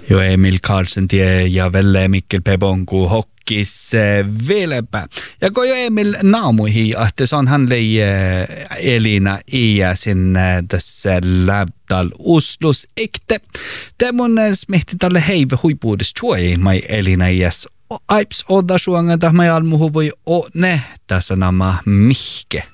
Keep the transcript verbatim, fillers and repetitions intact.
Jo Emil Karlsson tie ja Velle Mikkel Pebonku hokkis vieläpä. Ja kun jo Emil naamuihin, että se on hän lei Elina Iäsin tässä läptal uslus ikte. Te mun smihti tälle heive huipuudis tuoi mai Elina Iäs. Aips odda suanga tahmai almuhu voi o ne tässä nama mihke.